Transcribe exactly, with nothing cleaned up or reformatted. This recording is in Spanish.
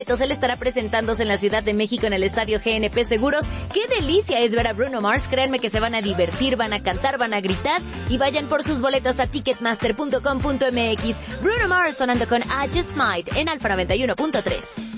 boletos. Él estará presentándose en la Ciudad de México en el Estadio G N P Seguros. ¡Qué delicia es ver a Bruno Mars! Créanme que se van a divertir, van a cantar, van a gritar y vayan por sus boletos a ticketmaster punto com punto m x. Bruno Mars sonando con I Just Might en Alfa noventa y uno punto tres.